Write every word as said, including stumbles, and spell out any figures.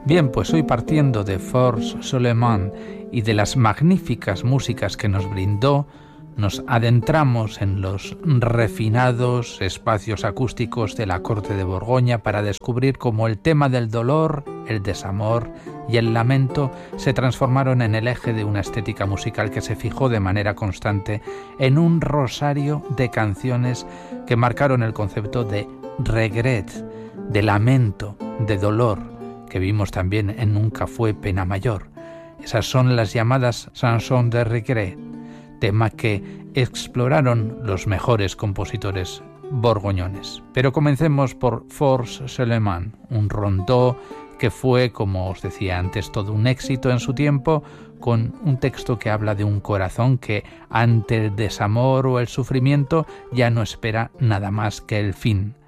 Bien, pues hoy, partiendo de Force Soleman y de las magníficas músicas que nos brindó, nos adentramos en los refinados espacios acústicos de la corte de Borgoña para descubrir cómo el tema del dolor, el desamor y el lamento se transformaron en el eje de una estética musical que se fijó de manera constante en un rosario de canciones que marcaron el concepto de regret, de lamento, de dolor, que vimos también en Nunca fue pena mayor. Esas son las llamadas chansons de regret, tema que exploraron los mejores compositores borgoñones. Pero comencemos por Force Soleman, un rondó que fue, como os decía antes, todo un éxito en su tiempo, con un texto que habla de un corazón que, ante el desamor o el sufrimiento, ya no espera nada más que el fin.